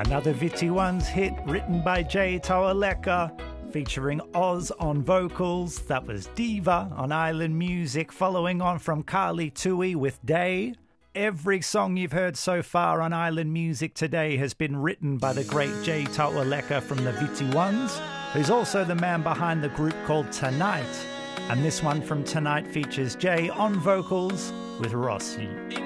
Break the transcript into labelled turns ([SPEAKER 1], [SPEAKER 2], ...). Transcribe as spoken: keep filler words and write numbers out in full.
[SPEAKER 1] Another Viti Ones hit written by Jay Tawaleka, featuring Oz on vocals. That was Diva on Island Music, following on from Carly Tui with Day. Every song you've heard so far on Island Music today has been written by the great Jay Tawaleka from the Viti Ones, who's also the man behind the group called Tonight. And this one from Tonight features Jay on vocals with Rossi.